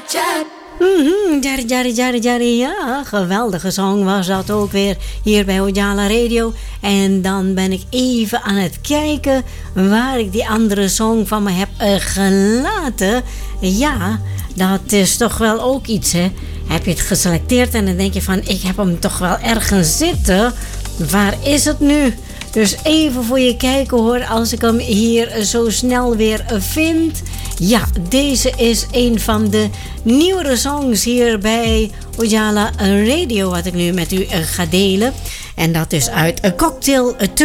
Jari, ja, geweldige song was dat ook weer hier bij Ojala Radio. En dan ben ik even aan het kijken waar ik die andere song van me heb gelaten. Ja, dat is toch wel ook iets, hè. Heb je het geselecteerd en dan denk je van, ik heb hem toch wel ergens zitten. Waar is het nu? Dus even voor je kijken hoor, als ik hem hier zo snel weer vind. Ja, deze is een van de nieuwere songs hier bij Ojala Radio, wat ik nu met u ga delen. En dat is uit A Cocktail to